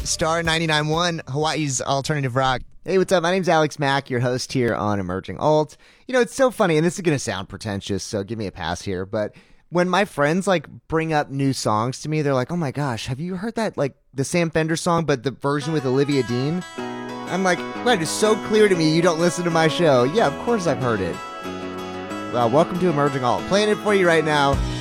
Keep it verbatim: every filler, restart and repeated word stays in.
Star ninety-nine point one, Hawaii's alternative rock. Hey, what's up? My name's Alex Mack, your host here on Emerging Alt. You know, it's so funny, and this is going to sound pretentious, so give me a pass here, but when my friends, like, bring up new songs to me, they're like, oh my gosh, have you heard that, like, the Sam Fender song, but the version with Olivia Dean? I'm like, what, it's so clear to me you don't listen to my show. Yeah, of course I've heard it. Well, welcome to Emerging Alt. Playing it for you right now.